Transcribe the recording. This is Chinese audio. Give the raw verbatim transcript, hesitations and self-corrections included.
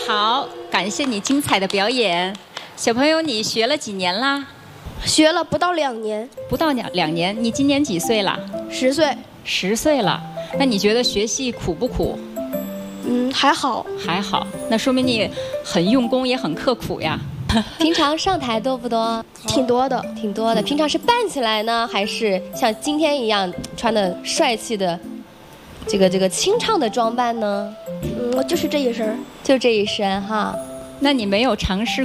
好，感谢你精彩的表演。小朋友，你学了几年啦？ 学了不到两年。 不到两两年，你今年几岁了？ 十岁。 十岁了。那你觉得学习苦不苦？ 嗯，还好。 还好，那说明你很用功，也很刻苦呀。 平常上台多不多？ 挺多的， 挺多的。平常是扮起来呢，还是像今天一样穿的帅气的，这个这个清唱的装扮呢？ 嗯，就是这一身。 就这一身哈。 那你没有尝试